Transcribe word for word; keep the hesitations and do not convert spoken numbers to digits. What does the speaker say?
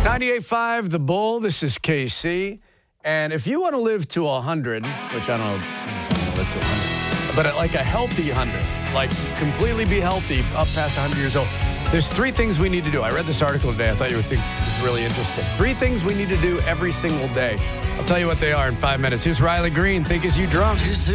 ninety-eight point five, The Bull. This is K C. And if you want to live to one hundred, which I don't know if I want to live to one hundred, but like a healthy one hundred, like completely be healthy up past one hundred years old, there's three things we need to do. I read this article today. I thought you would think it was really interesting. Three things we need to do every single day. I'll tell you what they are in five minutes. Here's Riley Green. Think Is You Drunk?